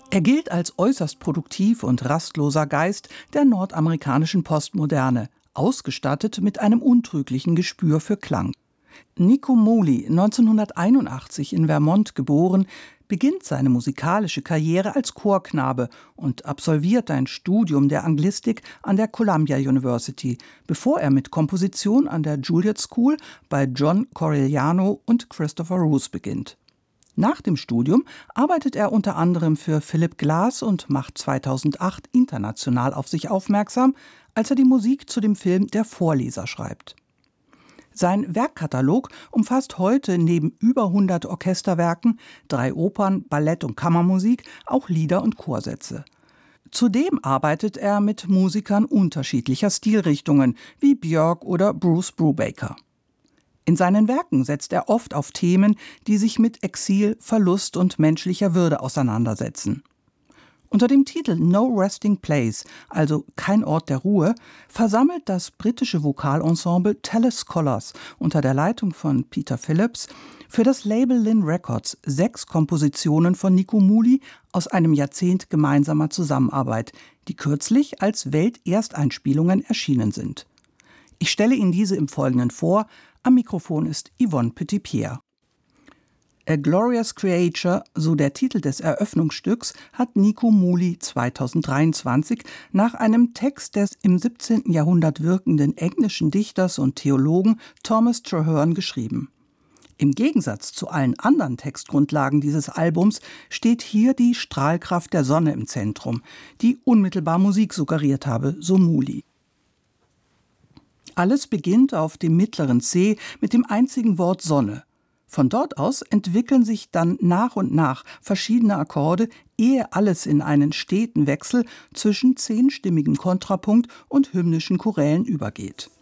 Er gilt als äußerst produktiv und rastloser Geist der nordamerikanischen Postmoderne, ausgestattet mit einem untrüglichen Gespür für Klang. Nico Muhly, 1981 in Vermont geboren, beginnt seine musikalische Karriere als Chorknabe und absolviert ein Studium der Anglistik an der Columbia University, bevor er mit Komposition an der Juilliard School bei John Corigliano und Christopher Roos beginnt. Nach dem Studium arbeitet er unter anderem für Philip Glass und macht 2008 international auf sich aufmerksam, als er die Musik zu dem Film Der Vorleser schreibt. Sein Werkkatalog umfasst heute neben über 100 Orchesterwerken, 3 Opern, Ballett- und Kammermusik auch Lieder und Chorsätze. Zudem arbeitet er mit Musikern unterschiedlicher Stilrichtungen wie Björk oder Bruce Brubaker. In seinen Werken setzt er oft auf Themen, die sich mit Exil, Verlust und menschlicher Würde auseinandersetzen. Unter dem Titel No Resting Place, also kein Ort der Ruhe, versammelt das britische Vokalensemble Telescholars unter der Leitung von Peter Phillips für das Label Linn Records 6 Kompositionen von Nico Muhly aus einem Jahrzehnt gemeinsamer Zusammenarbeit, die kürzlich als Weltersteinspielungen erschienen sind. Ich stelle Ihnen diese im Folgenden vor. Am Mikrofon ist Yvonne Petitpierre. A Glorious Creature, so der Titel des Eröffnungsstücks, hat Nico Muhly 2023 nach einem Text des im 17. Jahrhundert wirkenden englischen Dichters und Theologen Thomas Traherne geschrieben. Im Gegensatz zu allen anderen Textgrundlagen dieses Albums steht hier die Strahlkraft der Sonne im Zentrum, die unmittelbar Musik suggeriert habe, so Muhly. Alles beginnt auf dem mittleren C mit dem einzigen Wort Sonne. Von dort aus entwickeln sich dann nach und nach verschiedene Akkorde, ehe alles in einen steten Wechsel zwischen 10-stimmigem Kontrapunkt und hymnischen Chorälen übergeht.